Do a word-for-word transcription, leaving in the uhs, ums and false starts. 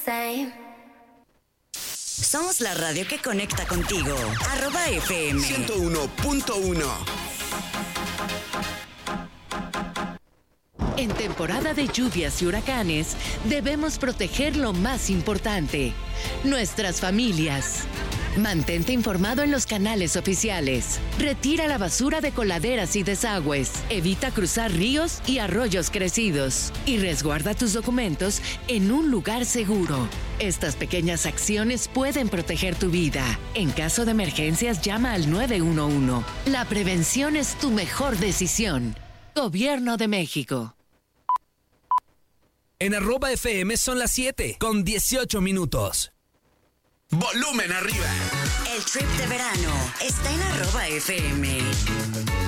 Somos la radio que conecta contigo. Arroba F M. ciento uno punto uno. En temporada de lluvias y huracanes, debemos proteger lo más importante, nuestras familias. Mantente informado en los canales oficiales. Retira la basura de coladeras y desagües. Evita cruzar ríos y arroyos crecidos. Y resguarda tus documentos en un lugar seguro. Estas pequeñas acciones pueden proteger tu vida. En caso de emergencias, llama al nueve uno uno. La prevención es tu mejor decisión. Gobierno de México. En arroba F M son las siete con dieciocho minutos. Volumen arriba. El trip de verano está en arroba F M.